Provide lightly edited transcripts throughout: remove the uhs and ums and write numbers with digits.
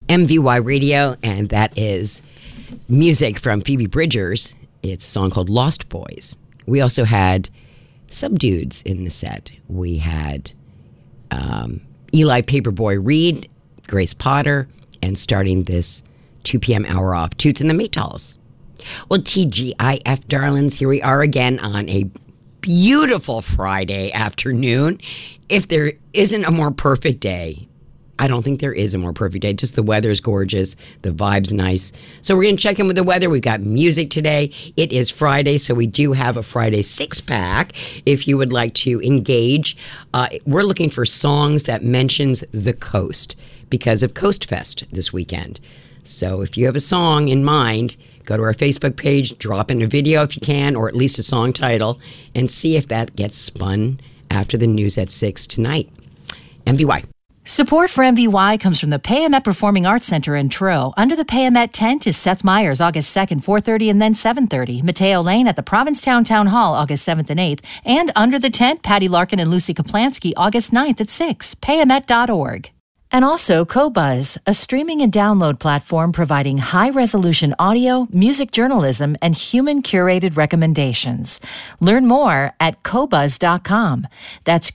MVY Radio, and that is music from Phoebe Bridgers. It's a song called Lost Boys. We also had some dudes in the set. We had Eli Paperboy Reed, Grace Potter, and starting this 2 p.m. hour off, Toots and the Maytals. Well, TGIF, darlings, here we are again on a beautiful Friday afternoon. If there isn't a more perfect day, I don't think there is a more perfect day. Just the weather's gorgeous. The vibe's nice. So we're going to check in with the weather. We've got music today. It is Friday, so we do have a Friday six-pack if you would like to engage. We're looking for songs that mentions the coast because of Coast Fest this weekend. So if you have a song in mind, go to our Facebook page, drop in a video if you can, or at least a song title, and see if that gets spun after the news at 6 tonight. MVY. Support for MVY comes from the Payamet Performing Arts Center in Truro. Under the Payamet tent is Seth Meyers, August 2nd, 4:30 and then 7:30. Mateo Lane at the Provincetown Town Hall, August 7th and 8th. And under the tent, Patty Larkin and Lucy Kaplansky, August 9th at 6. Payamet.org. And also Qobuz, a streaming and download platform providing high-resolution audio, music journalism, and human-curated recommendations. Learn more at Qobuz.com. That's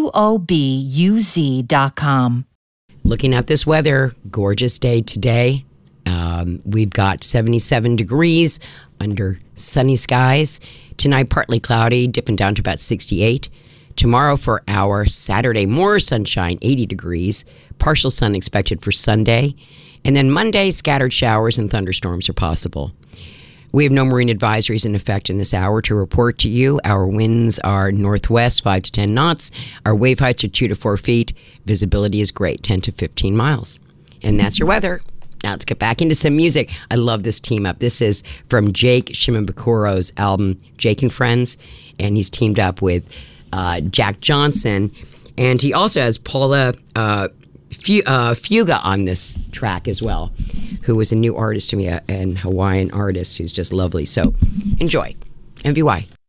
QOBUZ.com. Looking at this weather, gorgeous day today. We've got 77 degrees under sunny skies. Tonight, partly cloudy, dipping down to about 68. Tomorrow for our Saturday, more sunshine, 80 degrees. Partial sun expected for Sunday. And then Monday, scattered showers and thunderstorms are possible. We have no marine advisories in effect in this hour to report to you. Our winds are northwest, 5 to 10 knots. Our wave heights are 2 to 4 feet. Visibility is great, 10 to 15 miles. And that's your weather. Now let's get back into some music. I love this team up. This is from Jake Shimabukuro's album, Jake and Friends. And he's teamed up with Jack Johnson. And he also has Paula Fuga on this track as well, who was a new artist to me, an Hawaiian artist who's just lovely. So enjoy. MVY.